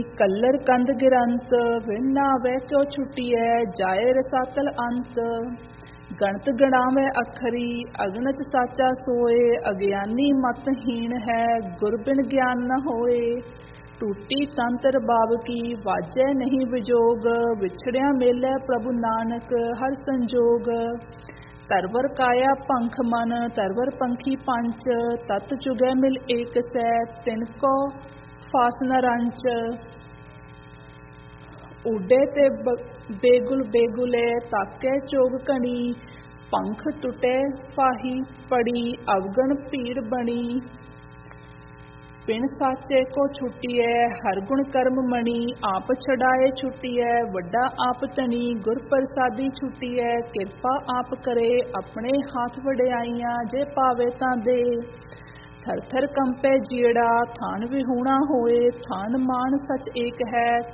कल्लर कंद गिरंत विण नावै क्यों छुटियै जाए रसातल अंत। गणत गणावे अखरी अगणत साचा सोए अज्ञानी मतहीन है गुर बिन ज्ञान न होए। टूटी तंत्र बाब की वाजै नहीं विजोग विछड़िया मेलै प्रभु नानक हर संजोग। तरवर काया पंख मन तरवर पंखी पंच तत चुगै मिल एक सै तिनको फास न रंच। उडे ते बेगुल बेगुले ताकै चोग कणी पंख टुटे फाही पड़ी अवगण भीड़ बनी। पिण साचे को छुटिए हर गुण कर्म मणि आप छड़ाए छुटिए वड्डा आप धनी गुर प्रसादी छुटिए किरपा आप करे अपने हाथ वड्याइयां जे पावे तां दे। थर थर कंपे जीड़ा थान विहूणा होए थान मान सच एक है